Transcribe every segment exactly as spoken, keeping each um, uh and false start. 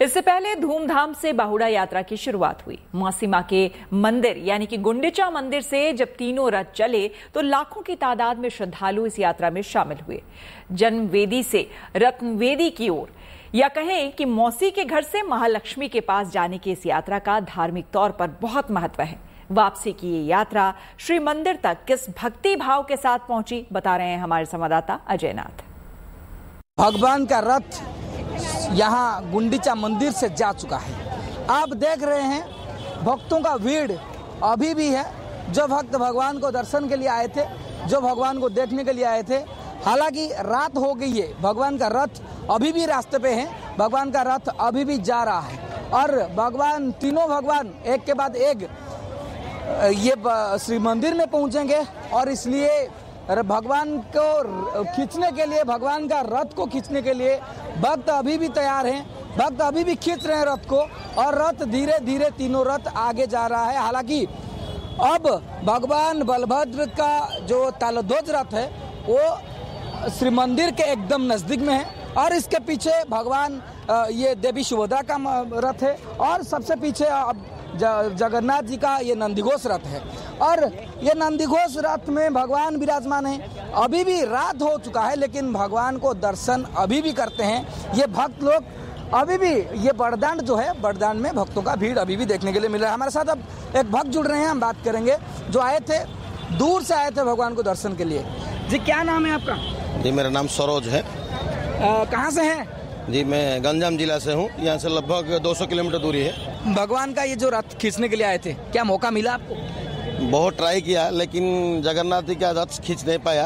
इससे पहले धूमधाम से बाहुड़ा यात्रा की शुरुआत हुई। मौसी मां के मंदिर यानी कि गुंडिचा मंदिर से जब तीनों रथ चले तो लाखों की तादाद में श्रद्धालु इस यात्रा में शामिल हुए। जन्मवेदी से रत्नवेदी की ओर, या कहें कि मौसी के घर से महालक्ष्मी के पास जाने की इस यात्रा का धार्मिक तौर पर बहुत महत्व है। वापसी की ये यात्रा श्री मंदिर तक किस भक्ति भाव के साथ पहुंची, बता रहे हैं हमारे संवाददाता अजय नाथ। भगवान का रथ यहाँ गुंडीचा मंदिर से जा चुका है। आप देख रहे हैं भक्तों का भीड़ अभी भी है। जो भक्त भगवान को दर्शन के लिए आए थे, जो भगवान को देखने के लिए आए थे, हालांकि रात हो गई है, भगवान का रथ अभी भी रास्ते पे है, भगवान का रथ अभी भी जा रहा है और भगवान तीनों भगवान एक के बाद एक ये श्री मंदिर में पहुंचेंगे और इसलिए भगवान को खींचने के लिए, भगवान का रथ को खींचने के लिए भक्त अभी भी तैयार हैं। भक्त अभी भी खींच रहे हैं रथ को और रथ धीरे धीरे तीनों रथ आगे जा रहा है। हालांकि अब भगवान बलभद्र का जो तालध्वज रथ है वो श्री मंदिर के एकदम नजदीक में है और इसके पीछे भगवान ये देवी सुभद्रा का रथ है और सबसे पीछे अब जगन्नाथ जी का ये नंदीघोष रथ है और ये नंदीघोष रथ में भगवान विराजमान है। अभी भी रात हो चुका है लेकिन भगवान को दर्शन अभी भी करते हैं ये भक्त लोग। अभी भी ये बड़दांड जो है, बड़दांड में भक्तों का भीड़ अभी भी देखने के लिए मिल रहा है। हमारे साथ अब एक भक्त जुड़ रहे हैं, हम बात करेंगे, जो आए थे, दूर से आए थे भगवान को दर्शन के लिए। जी क्या नाम है आपका? जी मेरा नाम सरोज है। कहाँ से हैं? जी मैं गंजाम जिला से हूँ, यहाँ से लगभग दो सौ किलोमीटर दूरी है। भगवान का ये जो रथ खींचने के लिए आए थे, क्या मौका मिला आपको? बहुत ट्राई किया लेकिन जगन्नाथ जी का रथ खींच नहीं पाया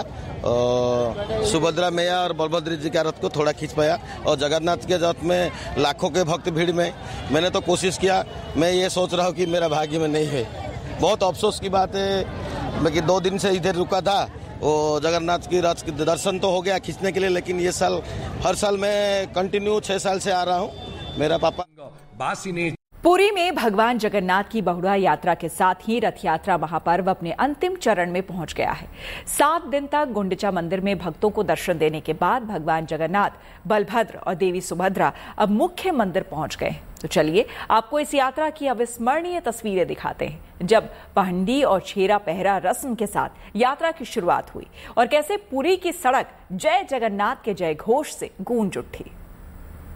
और सुभद्रा मैया और बलभद्र जी का रथ को थोड़ा खींच पाया और जगन्नाथ के रथ में लाखों के भक्त भीड़ में मैंने तो कोशिश किया। मैं ये सोच रहा हूँ कि मेरा भाग्य में नहीं है। बहुत अफसोस की बात है, मैं कि दो दिन से इधर रुका था। वो जगन्नाथ की रथ दर्शन तो हो गया खींचने के लिए, लेकिन ये साल हर साल मैं कंटिन्यू छह साल से आ रहा हूँ। मेरा पापा बासी ने पुरी में भगवान जगन्नाथ की बहुड़ा यात्रा के साथ ही रथ यात्रा महापर्व अपने अंतिम चरण में पहुंच गया है। सात दिन तक गुंडिचा मंदिर में भक्तों को दर्शन देने के बाद भगवान जगन्नाथ, बलभद्र और देवी सुभद्रा अब मुख्य मंदिर पहुंच गए। तो चलिए आपको इस यात्रा की अविस्मरणीय तस्वीरें दिखाते हैं, जब पहंडी और छेरा पहरा रस्म के साथ यात्रा की शुरुआत हुई और कैसे पुरी की सड़क जय जगन्नाथ के जय घोष से गूंज उठी।